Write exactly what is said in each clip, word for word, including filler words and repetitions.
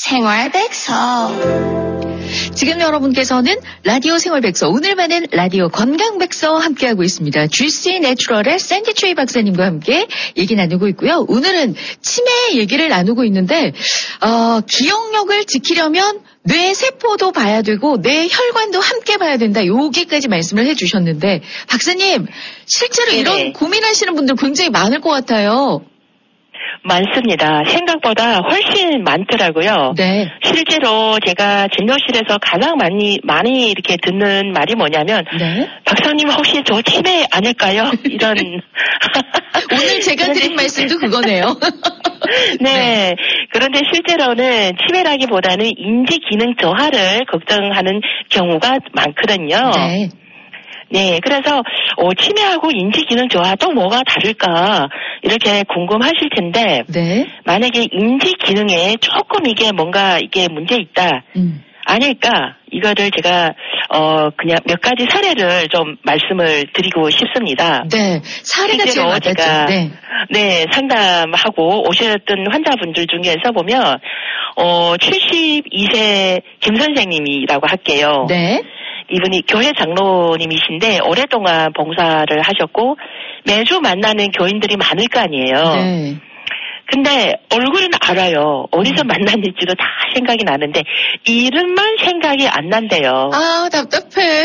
생활백서. 지금 여러분께서는 라디오 생활백서, 오늘만은 라디오 건강백서 함께하고 있습니다. 주씨 내추럴의 샌디트리 박사님과 함께 얘기 나누고 있고요. 오늘은 치매 얘기를 나누고 있는데 어, 기억력을 지키려면 뇌 세포도 봐야 되고 뇌 혈관도 함께 봐야 된다. 여기까지 말씀을 해주셨는데 박사님, 실제로 네네. 이런 고민하시는 분들 굉장히 많을 것 같아요. 많습니다. 생각보다 훨씬 많더라고요. 네. 실제로 제가 진료실에서 가장 많이 많이 이렇게 듣는 말이 뭐냐면, 네. 박사님 혹시 저 치매 아닐까요? 이런. 오늘 제가 드린 말씀도 그거네요. 네. 네. 그런데 실제로는 치매라기보다는 인지 기능 저하를 걱정하는 경우가 많거든요. 네. 네, 그래서 어, 치매하고 인지 기능 저하 또 뭐가 다를까 이렇게 궁금하실 텐데, 네. 만약에 인지 기능에 조금 이게 뭔가 이게 문제 있다, 음. 아닐까, 이거를 제가 어 그냥 몇 가지 사례를 좀 말씀을 드리고 싶습니다. 네, 사례가 제일 실제로 맞았죠. 제가 네. 네, 상담하고 오셨던 환자분들 중에서 보면 어 칠십이 세 김 선생님이라고 할게요. 네. 이분이 교회 장로님이신데 오랫동안 봉사를 하셨고 매주 만나는 교인들이 많을 거 아니에요. 네. 근데 얼굴은 알아요. 어디서 만났는지도 다 생각이 나는데 이름만 생각이 안 난대요. 아, 답답해.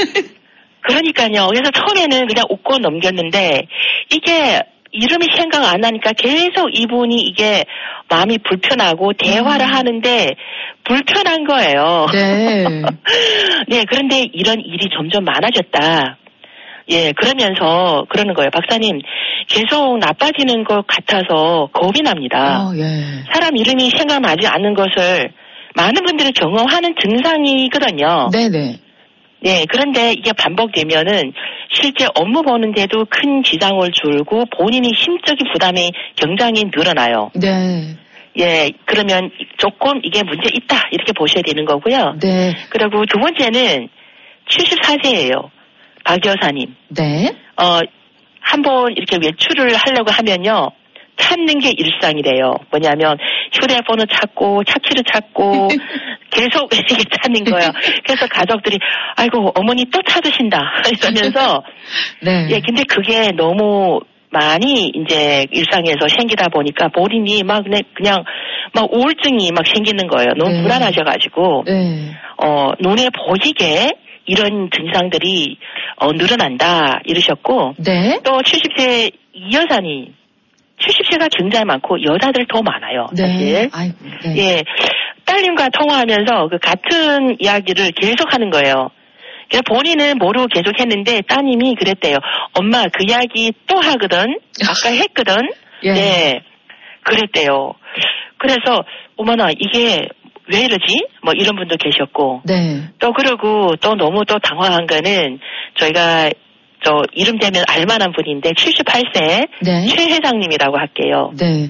그러니까요. 그래서 처음에는 그냥 웃고 넘겼는데 이게 이름이 생각 안 나니까 계속 이분이 이게 마음이 불편하고 대화를 음. 하는데 불편한 거예요. 네. 네, 그런데 이런 일이 점점 많아졌다. 예, 그러면서 그러는 거예요. 박사님, 계속 나빠지는 것 같아서 겁이 납니다. 어, 예. 사람 이름이 생각나지 않는 것을 많은 분들이 경험하는 증상이거든요. 네네. 네, 그런데 이게 반복되면은 실제 업무 보는데도 큰 지장을 줄고 본인이 심적인 부담이 굉장히 늘어나요. 네. 예, 그러면 조금 이게 문제 있다 이렇게 보셔야 되는 거고요. 네. 그리고 두 번째는 칠십사 세예요. 박 여사님. 네. 어, 한번 이렇게 외출을 하려고 하면요. 찾는 게 일상이래요. 뭐냐면 휴대폰을 찾고 차키를 찾고 계속 이렇게 찾는 거예요. 그래서 가족들이 아이고 어머니 또 찾으신다 이러면서 네. 예, 근데 그게 너무 많이 이제 일상에서 생기다 보니까 본인이 막 그냥, 그냥 막 우울증이 막 생기는 거예요. 너무 네. 불안하셔가지고 네. 어 눈에 보이게 이런 증상들이 어 늘어난다 이러셨고 네. 또 칠십 세 이 여사님 칠십 세가 굉장히 많고 여자들 더 많아요. 사실. 네. 아이고, 네. 예, 딸님과 통화하면서 그 같은 이야기를 계속하는 거예요. 그래서 본인은 모르고 계속했는데 따님이 그랬대요. 엄마 그 이야기 또 하거든. 아까 했거든. 예. 네, 그랬대요. 그래서 어머나 이게 왜 이러지? 뭐 이런 분도 계셨고. 네. 또 그러고 또 너무 또 당황한 거는 저희가 저 이름 되면 알만한 분인데 칠십팔 세 네. 최 회장님이라고 할게요. 네.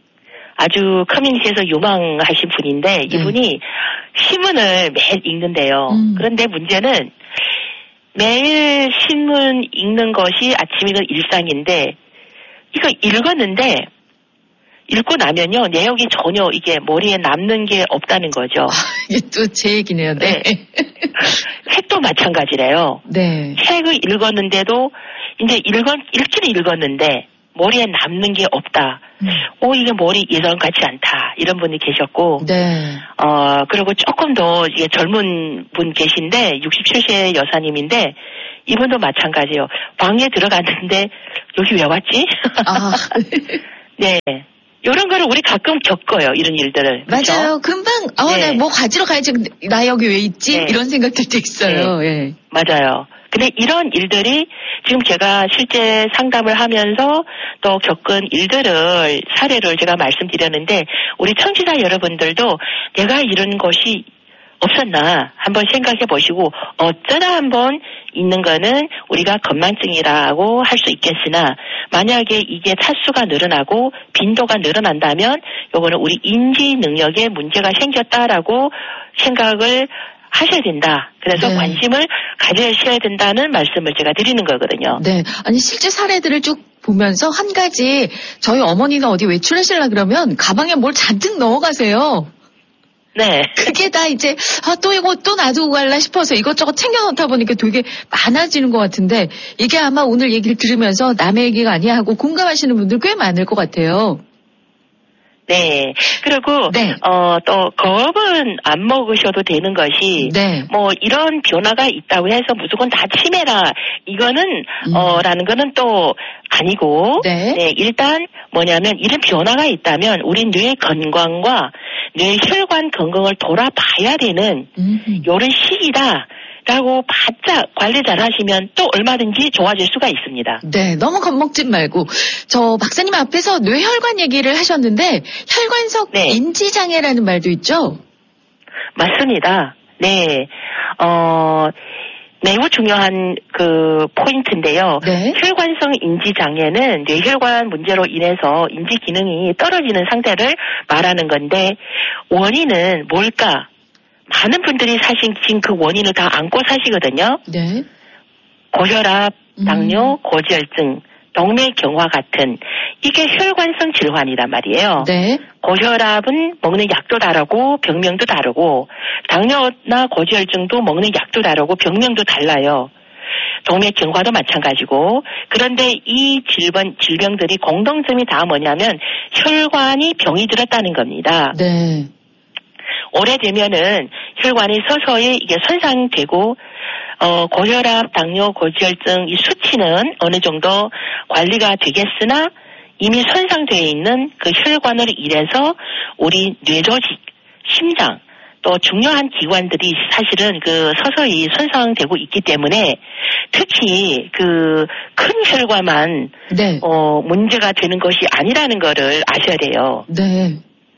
아주 커뮤니티에서 유망하신 분인데 이분이 신문을 매일 읽는데요. 음. 그런데 문제는 매일 신문 읽는 것이 아침이든 일상인데 이거 읽었는데 읽고 나면요 내용이 전혀 이게 머리에 남는 게 없다는 거죠. 아, 이게 또 제 얘기네요. 네. 네. 책도 마찬가지래요. 네. 책을 읽었는데도 이제 읽었 읽기는 읽었는데 머리에 남는 게 없다. 음. 오 이게 머리 예전 같지 않다. 이런 분이 계셨고, 네. 어 그리고 조금 더 이게 젊은 분 계신데 육십칠 세 여사님인데 이분도 마찬가지예요. 방에 들어갔는데 여기 왜 왔지? 아. 네. 이런 거를 우리 가끔 겪어요. 이런 일들을. 그렇죠? 맞아요. 금방, 어, 네. 나 뭐 가지러 가야지. 근데 나 여기 왜 있지? 네. 이런 생각들도 있어요. 예. 맞아요. 근데 이런 일들이 지금 제가 실제 상담을 하면서 또 겪은 일들을, 사례를 제가 말씀드렸는데, 우리 청취자 여러분들도 내가 이런 것이 없었나 한번 생각해 보시고, 어쩌다 한번 있는 거는 우리가 건망증이라고 할 수 있겠으나, 만약에 이게 타수가 늘어나고 빈도가 늘어난다면 요거는 우리 인지 능력에 문제가 생겼다라고 생각을 하셔야 된다. 그래서 네. 관심을 가져셔야 된다는 말씀을 제가 드리는 거거든요. 네. 아니, 실제 사례들을 쭉 보면서 한 가지, 저희 어머니는 어디 외출하시려 그러면 가방에 뭘 잔뜩 넣어가세요. 네. 그게 다 이제, 아, 또 이거 또 놔두고 갈라 싶어서 이것저것 챙겨놓다 보니까 되게 많아지는 것 같은데, 이게 아마 오늘 얘기를 들으면서 남의 얘기가 아니야 하고 공감하시는 분들 꽤 많을 것 같아요. 네. 그리고, 네. 어, 또, 겁은 안 먹으셔도 되는 것이, 네. 뭐, 이런 변화가 있다고 해서 무조건 다 치매라, 이거는, 음. 어, 라는 거는 또 아니고, 네. 네. 일단 뭐냐면, 이런 변화가 있다면, 우리 뇌 건강과 뇌 혈관 건강을 돌아봐야 되는, 음. 요런 시기다. 라고 바짝 관리 잘 하시면 또 얼마든지 좋아질 수가 있습니다. 네, 너무 겁먹지 말고. 저 박사님 앞에서 뇌혈관 얘기를 하셨는데 혈관성 네. 인지장애라는 말도 있죠? 맞습니다. 네. 어, 매우 중요한 그 포인트인데요. 네. 혈관성 인지장애는 뇌혈관 문제로 인해서 인지 기능이 떨어지는 상태를 말하는 건데 원인은 뭘까? 많은 분들이 사실 지금 그 원인을 다 안고 사시거든요. 네. 고혈압, 당뇨, 음. 고지혈증, 동맥경화 같은 이게 혈관성 질환이란 말이에요. 네. 고혈압은 먹는 약도 다르고 병명도 다르고 당뇨나 고지혈증도 먹는 약도 다르고 병명도 달라요. 동맥경화도 마찬가지고 그런데 이 질병, 질병들이 공통점이 다 뭐냐면 혈관이 병이 들었다는 겁니다. 네. 오래되면은 혈관이 서서히 이게 손상되고 어, 고혈압, 당뇨, 고지혈증 이 수치는 어느 정도 관리가 되겠으나 이미 손상되어 있는 그 혈관을 인해서 우리 뇌조직, 심장 또 중요한 기관들이 사실은 그 서서히 손상되고 있기 때문에 특히 그 큰 혈관만 네. 어, 문제가 되는 것이 아니라는 거를 아셔야 돼요. 네.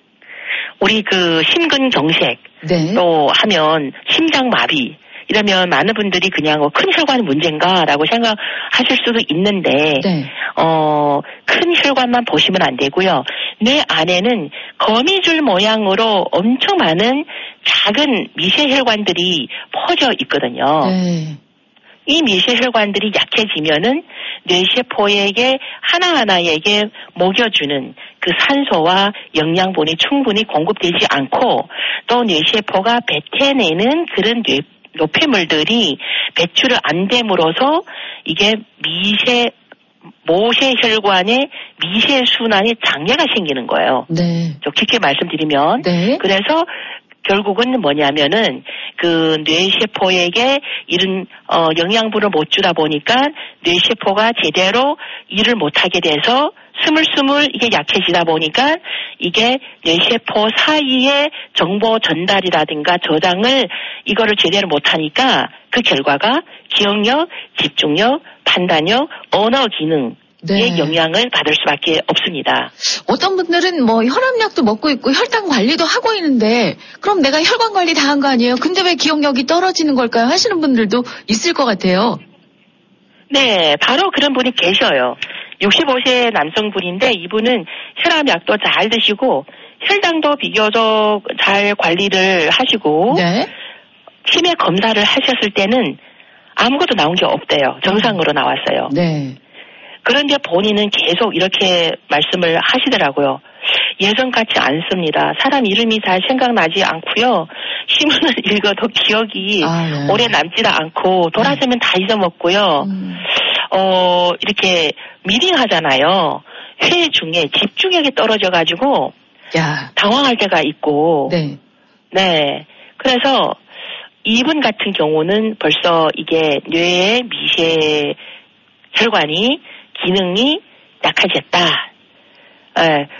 우리 그 심근경색 네. 또 하면 심장마비 이러면 많은 분들이 그냥 어, 큰 혈관 문제인가라고 생각하실 수도 있는데 네. 어, 큰 혈관만 보시면 안 되고요. 뇌 안에는 거미줄 모양으로 엄청 많은 작은 미세혈관들이 퍼져 있거든요. 네. 이 미세혈관들이 약해지면은 뇌세포에게 하나하나에게 먹여주는 그 산소와 영양분이 충분히 공급되지 않고 또 뇌세포가 뱉어내는 그런 뇌, 노폐물들이 배출을 안 됨으로써 이게 미세, 모세혈관의 미세순환에 장애가 생기는 거예요. 네. 좀 깊게 말씀드리면. 네. 그래서 결국은 뭐냐면은 그 뇌세포에게 이런 어 영양분을 못 주다 보니까 뇌세포가 제대로 일을 못하게 돼서 스물스물 이게 약해지다 보니까 이게 뇌세포 사이의 정보 전달이라든가 저장을 이거를 제대로 못하니까 그 결과가 기억력, 집중력, 판단력, 언어 기능 의 네. 영향을 받을 수밖에 없습니다. 어떤 분들은 뭐 혈압약도 먹고 있고 혈당 관리도 하고 있는데 그럼 내가 혈관 관리 다 한 거 아니에요? 근데 왜 기억력이 떨어지는 걸까요? 하시는 분들도 있을 것 같아요. 네, 바로 그런 분이 계셔요. 육십오 세 남성분인데 이분은 혈압약도 잘 드시고 혈당도 비교적 잘 관리를 하시고 네. 치매 검사를 하셨을 때는 아무것도 나온 게 없대요. 정상으로 나왔어요. 네. 그런데 본인은 계속 이렇게 말씀을 하시더라고요. 예전 같지 않습니다. 사람 이름이 잘 생각나지 않고요. 신문을 읽어도 기억이 아, 네. 오래 남지도 않고 돌아서면 다 잊어먹고요. 음. 어 이렇게 미팅 하잖아요. 회의 중에 집중력이 떨어져가지고 야. 당황할 때가 있고. 네. 네. 그래서 이분 같은 경우는 벌써 이게 뇌의 미세 혈관이 기능이 약해졌다. 예,